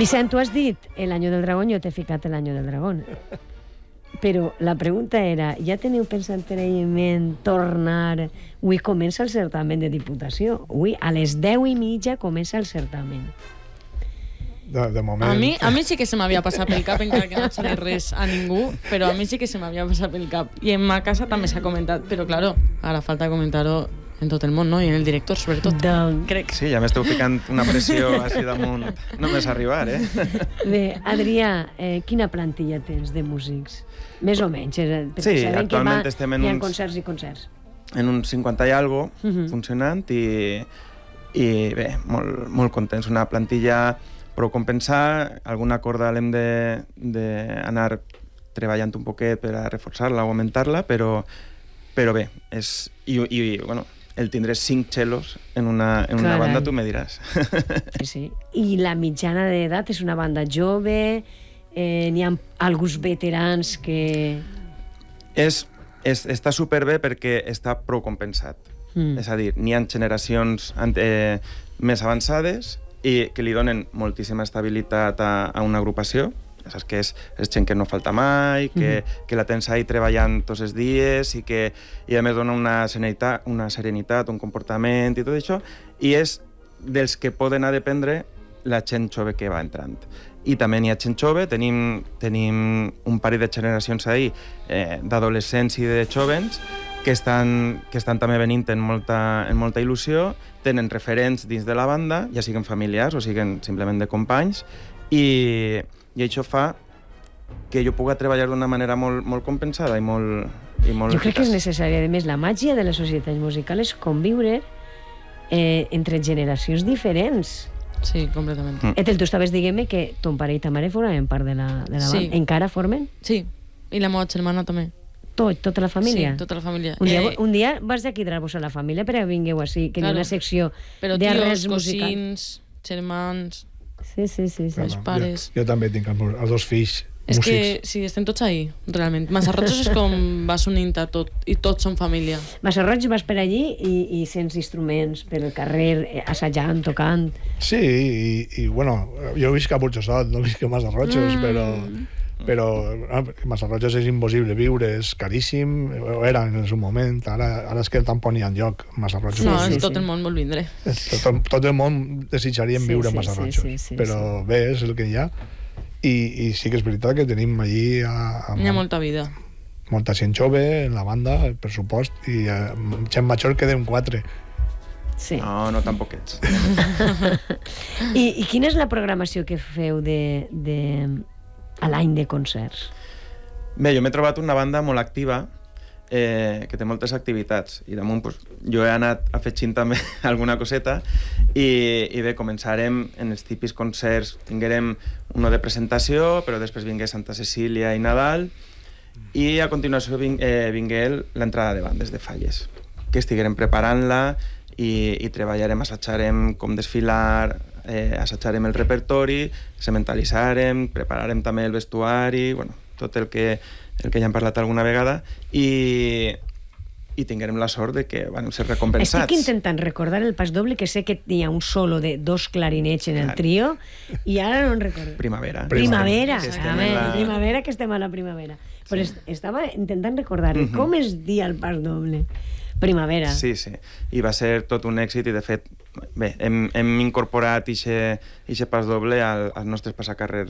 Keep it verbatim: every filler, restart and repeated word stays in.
Vicent, tu has dit el año del dragón, jo t'he ficat el año del dragón. Però la pregunta era, ja teniu pensat previament tornar... Avui comença el certamen de Diputació. Avui a les deu i mitja comença el certamen. De, de moment... A mi, a mi sí que se m'havia passat pel cap, encara que no et soni res a ningú, però a mi sí que se m'havia passat pel cap. I en ma casa també s'ha comentat, però claro, ara falta comentar-ho en tot el món, no? I en el director, sobretot. Doncs... Crec. Sí, ja m'esteu ficant una pressió així damunt. Només arribar, eh? Bé, Adrià, eh, quina plantilla tens de músics? Més o menys. Eh? Sí, actualment va, estem en hi ha uns... concerts i concerts. En uns cinquanta i algo, Uh -huh. funcionant, i, i bé, molt, molt contents. Una plantilla prou compensar, alguna corda l'hem d'anar treballant un poquet per a reforçar-la o augmentar-la, però, però bé, és... I, i bueno, el tindré cinc cellos en una, en una banda, tu me diràs. Sí, sí. I la mitjana d'edat és una banda jove, eh, n'hi ha alguns veterans que... És, és, està superbé perquè està prou compensat. Mm. És a dir, n'hi ha generacions eh, més avançades i que li donen moltíssima estabilitat a, a una agrupació. Saps que és, és gent que no falta mai, que, mm. que la tens ahí treballant tots els dies i que i a més dona una serenitat, una serenitat, un comportament i tot això, i és dels que poden ha dependre la gent jove que va entrant. I també n'hi ha gent jove, tenim, tenim un parell de generacions ahí, eh, d'adolescents i de jovens, que estan, que estan també venint en molta, en molta il·lusió, tenen referents dins de la banda, ja siguen familiars o siguen simplement de companys, i, i això fa que jo pugui treballar d'una manera molt, molt compensada i molt, i molt jo crec eficaç. que és necessària. A més, la màgia de les societats musicals és conviure eh, entre generacions diferents. Sí, completament. Mm. Etel, tu estaves dient-me que ton pare i ta mare formen part de la, de la Sí. banda. Encara formen? Sí, i la meva germana també. Tot, tota la família? Sí, tota la família. Un dia, Eh, un dia vas de quidar-vos a la família per a vingueu així, que hi ha Claro. una secció Però de tios, res musical. cosins, germans... Sí, sí, sí. sí. Els pares. Jo, jo també tinc els, els dos fills És músics. que sí, estem tots ahí, realment. Massarrotxos és com vas unint a tot, i tots són família. Massarroig vas per allí i, i sents instruments per el carrer, eh, assajant, tocant... Sí, i, i bueno, jo visc a Burjassot, no visc a Massarrotxos, mm. però... però a Massarrotxos és impossible viure, és caríssim, o era en el seu moment, ara, ara és que tampoc n'hi ha lloc Massarrotxos. No, sí, és tot sí. el món vol vindre. Tot, tot el món desitjaríem Sí, viure sí, a Massarrotxos, sí, sí, sí, però sí. bé, és el que hi ha. I, i sí que és veritat que tenim allí a, a Hi ha molta vida. molta gent jove en la banda, per supost, i eh, gent major quedem quatre. Sí. No, no tan poquets. I, I quina és la programació que feu de, de, a l'any de concerts? Bé, jo m'he trobat una banda molt activa, eh, que té moltes activitats, i damunt pues, jo he anat afegint també alguna coseta, i, i bé, començarem en els típics concerts, tinguérem uno de presentació, però després vingué Santa Cecília i Nadal, i a continuació ving, eh, vingué l'entrada de bandes de Falles, que estiguérem preparant-la i, i treballarem, assatjarem com desfilar, eh, assatjarem el repertori, sementalitzarem, prepararem també el vestuari, bueno, tot el que, el que ja hem parlat alguna vegada, i, i tinguérem la sort de que van ser recompensats. Estic intentant recordar el pas doble, que sé que hi ha un solo de dos clarinets en el trio, i ara no en recordo. Primavera. Primavera, Que estem a en veure, la- primavera, que estem a la primavera. Però es, estava intentant recordar Mhm. com es dia el pas doble. Primavera. Sí, sí. I va ser tot un èxit i, de fet, bé, hem, hem incorporat ixe, ixe pas doble al, als nostres passacarrers